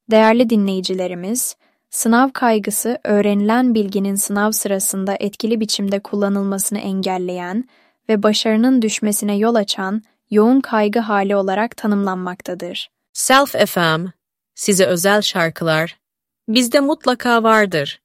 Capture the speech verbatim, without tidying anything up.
Değerli dinleyicilerimiz, sınav kaygısı öğrenilen bilginin sınav sırasında etkili biçimde kullanılmasını engelleyen ve başarının düşmesine yol açan yoğun kaygı hali olarak tanımlanmaktadır. Self F M, size özel şarkılar, bizde mutlaka vardır.